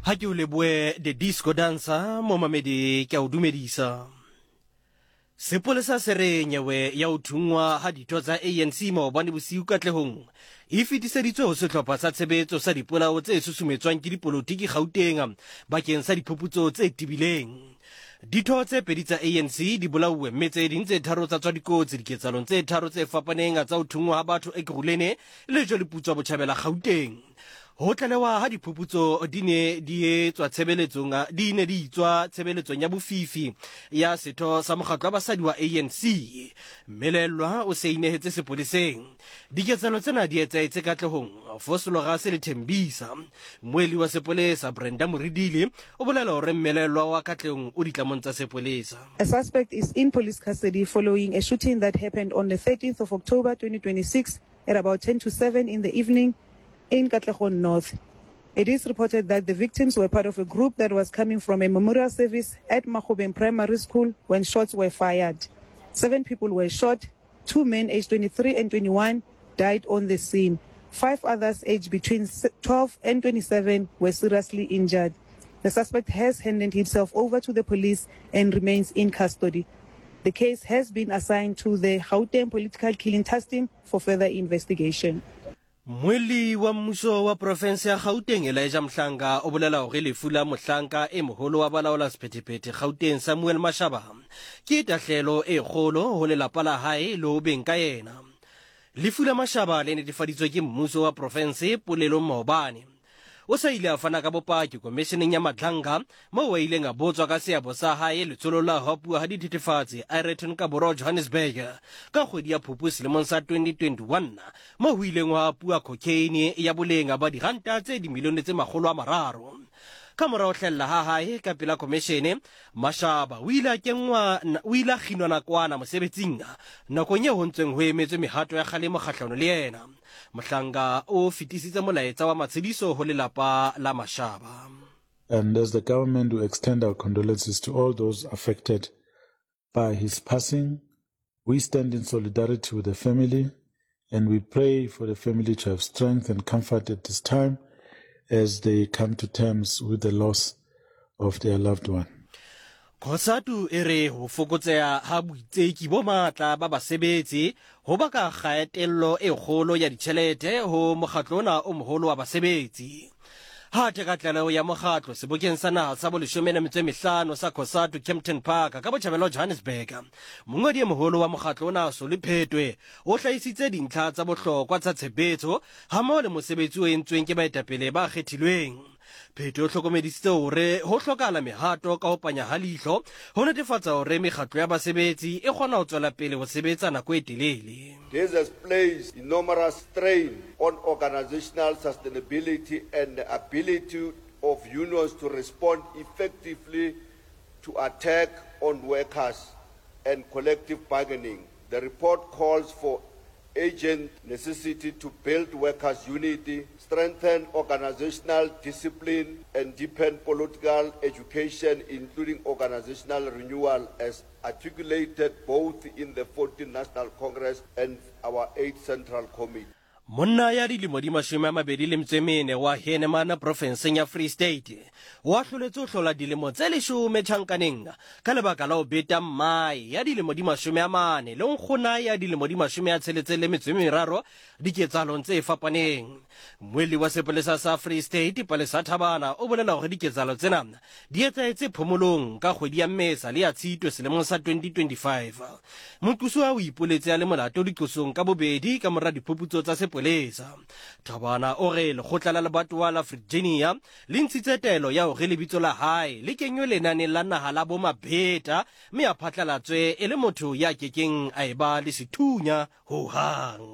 Ha ke o leboe the disco dancer mo mamedi ke a o dumedisa. Sepolesa se re nyewe ya o thungwa ha ditho tsa ANC maobane bosiu katlehong e fetiseditswe ho sehlopha sa tshebetso sa dipolao tse susumetswang ke dipolotiki Gauteng bakeng sa diphuputso tse tibileng. Ditho tse pedi tsa ANC di bolauwe mme tse ding tse tharo tsa tswa dikotsi diketsalong tse tharo tse fapaneng tsa ho thungwa ha batho Ekurhuleni le jwa leputswa botjhabela Gauteng. Ho tlalewa ha diphuputso di ne di etswa tshebeletsong ya bofifi ya setho sa mokgatlo wa basadi wa ANC. Melelwa o se inehetse sepoleseng. Diketsalo tsena di etsahetse katlehong Vosloorus le Thembisa. Moeli wa sepolesa Brenda Moridili o bolela hore melelwa wa katlehong o ditlamong tsa sepolesa. A suspect is in police custody following a shooting that happened on the 13th of October 2026 at about 10 to 7 in the evening in Katlehong North. It is reported that the victims were part of a group that was coming from a memorial service at Makgobeng Primary School when shots were fired. 7 people were shot, 2 men aged 23 and 21 died on the scene. 5 others aged between 12 and 27 were seriously injured. The suspect has handed himself over to the police and remains in custody. The case has been assigned to the Gauteng Political Killing Task Team for further investigation. Moeli wa mmuso wa province ya Gauteng Elijah Mhlanga o bolela hore lefu la mohlanka e moholo wa balaola sephethephethe Gauteng Samuel Mashaba ke tahlelo e kgolo ho lelapa la hae le ho beng ka yena. Lefu la Mashaba le netefaditswe ke mmuso wa province Polelong Maobane. O sa ile a fana ka bopaki komisheneng ya Matlanga moo a ileng a botswa ka seabo sa hae letsholo la hapua ha dithethefatsi Ireton ka Boro Johannesburg ka kgwedi ya Phupu selemong sa 2021 moo ho ileng wa hapua cocaine ya boleng ba diranta tse dimilione tse 300. Ka mora ho hlella ha hae ka pela komishene, Mashaba o ile a kginwa nakwana mosebetsing nakong eo ho ntseng ho emetswe mehato ya kgalemo kgahlano le yena. Mhlanga o fetisitse molaetsa wa matshediso ho lelapa la Mashaba. And as the government, we extend our condolences to all those affected by his passing. We stand in solidarity with the family and we pray for the family to have strength and comfort at this time as they come to terms with the loss of their loved one. Khosatu ere ho fokotsea ha boitseki bo matla ba basebetsi ho baka kgaello e kgolo ya ditjhelete ho mokgatlo ona o moholo wa basebetsi. Ha tekatlelo ya mokgatlo sebokeng sa naha sa 15 sa Khosatu Kempton Park ka botjhabela Johannesburg. Mongodi e moholo wa mokgatlo ona so le Phetwe o hlahisitse dintlha tsa bohlokwa tsa tshebetso ha mo le mosebetsi o entsweng ke baetapele ba kgethilweng. Phetwe o hlokomedisitse hore ho hlokala mehato ka ho panya ha leihlo ho netefatsa hore mekgatlo ya basebetsi e kgona ho tswela pele ho sebetsa nako e telele. This has placed enormous strain on organizational sustainability and the ability of unions to respond effectively to attack on workers and collective bargaining. The report calls for urgent necessity to build workers' unity, strengthen organizational discipline, and deepen political education, including organizational renewal, as articulated both in the 14th National Congress and our 8th Central Committee. Monna ya dilemo di 24 wa Henemana provinceng ya Free State wa hloletse ho hlola dilemo tse 10 tjhankaneng ka lebaka la ho beta Mai ya dilemo di 40 le nkgona ya dilemo di 63 diketsalong tse fapaneng. Moeli wa sepolesa sa Free State Palesa Thabana o bolela hore diketsalo tsena di etsahetse phomolong ka kgwedi ya Mmesa le ya Tshitwe selemong sa 2025. Moqosi o ipoletse le molato dikosong ka bobedi ka mora diphuputso tsa sepolesa. Thabana o re lekgotla la lebatowa la Virginia le ntshitse taelo ya hore lebitso la hae le kenywe lenaneng la naha la bomabheta mme a phatlalatswe e le motho ya kekeng a eba le sethunya ho hang.